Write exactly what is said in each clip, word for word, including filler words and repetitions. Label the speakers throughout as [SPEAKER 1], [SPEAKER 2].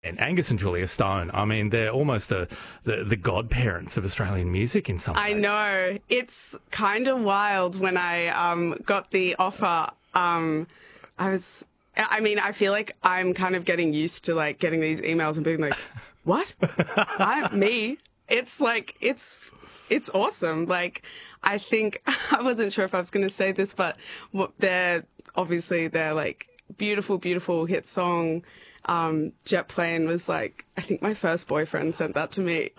[SPEAKER 1] And Angus and Julia Stone, I mean, they're almost the, the, the godparents of Australian music in some ways.
[SPEAKER 2] I know. It's kind of wild when I um, got the offer. Um, I was, I mean, I feel like I'm kind of getting used to, like, getting these emails and being like, what? I, me? It's like, it's, it's awesome. Like, I think, I wasn't sure if I was going to say this, but they're, obviously, they're, like, beautiful, beautiful hit song. Um, Jet Plane was like, I think my first boyfriend sent that to me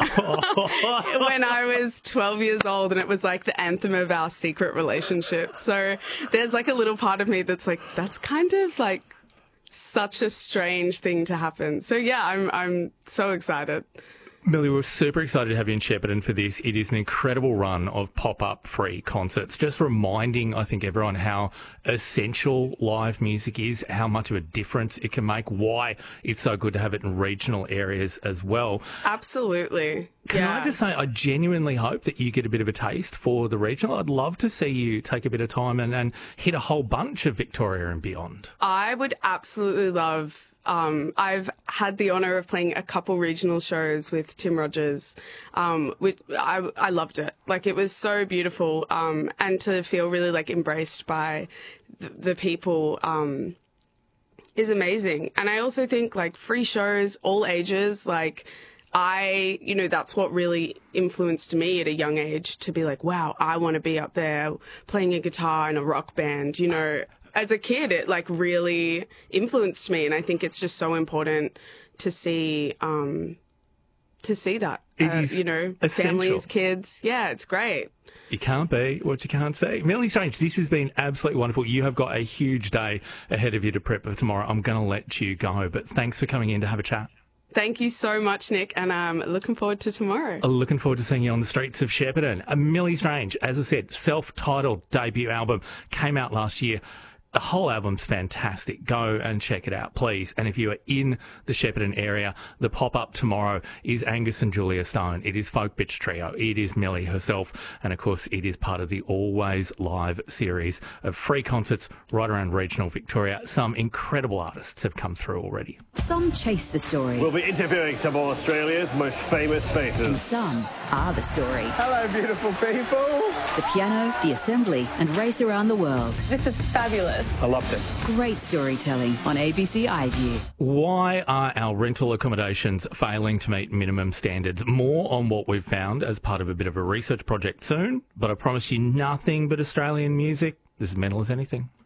[SPEAKER 2] when I was twelve years old, and it was like the anthem of our secret relationship. So there's like a little part of me that's like, that's kind of like such a strange thing to happen. So yeah, I'm, I'm so excited.
[SPEAKER 1] Millie, we're super excited to have you in Shepparton for this. It is an incredible run of pop-up free concerts, just reminding, I think, everyone how essential live music is, how much of a difference it can make, why it's so good to have it in regional areas as well.
[SPEAKER 2] Absolutely.
[SPEAKER 1] Can
[SPEAKER 2] yeah.
[SPEAKER 1] I just say, I genuinely hope that you get a bit of a taste for the regional. I'd love to see you take a bit of time and, and hit a whole bunch of Victoria and beyond.
[SPEAKER 2] I would absolutely love... Um, I've had the honour of playing a couple regional shows with Tim Rogers, um, which I, I loved it. Like, it was so beautiful, um, and to feel really, like, embraced by the, the people, um, is amazing. And I also think, like, free shows, all ages, like, I, you know, that's what really influenced me at a young age to be like, wow, I want to be up there playing a guitar in a rock band, you know. As a kid, it like really influenced me, and I think it's just so important to see, um, to see that, uh, you know,
[SPEAKER 1] essential.
[SPEAKER 2] Families, kids. Yeah, it's great.
[SPEAKER 1] You can't be what you can't see. Millie Strange, this has been absolutely wonderful. You have got a huge day ahead of you to prep for tomorrow. I'm going to let you go, but thanks for coming in to have a chat.
[SPEAKER 2] Thank you so much, Nick, and I'm looking forward to tomorrow.
[SPEAKER 1] Looking forward to seeing you on the streets of Shepparton. Uh, Millie Strange, as I said, self-titled debut album, came out last year. The whole album's fantastic. Go and check it out, please. And if you are in the Shepparton area, the pop-up tomorrow is Angus and Julia Stone. It is Folk Bitch Trio. It is Millie herself. And, of course, it is part of the Always Live series of free concerts right around regional Victoria. Some incredible artists have come through already.
[SPEAKER 3] Some chase the story.
[SPEAKER 4] We'll be interviewing some of Australia's most famous faces.
[SPEAKER 3] And some are the story.
[SPEAKER 4] Hello, beautiful people.
[SPEAKER 3] The piano, the assembly, and race around the world.
[SPEAKER 5] This is fabulous.
[SPEAKER 4] I loved it.
[SPEAKER 3] Great storytelling on A B C iView.
[SPEAKER 1] Why are our rental accommodations failing to meet minimum standards? More on what we've found as part of a bit of a research project soon, but I promise you nothing but Australian music. This is Mental as Anything.